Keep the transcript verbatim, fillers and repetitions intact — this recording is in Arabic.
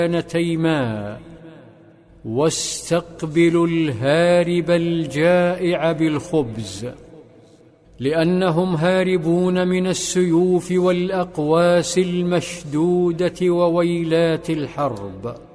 تيما، واستقبلوا الهارب الجائع بالخبز، لأنهم هاربون من السيوف والأقواس المشدودة وويلات الحرب.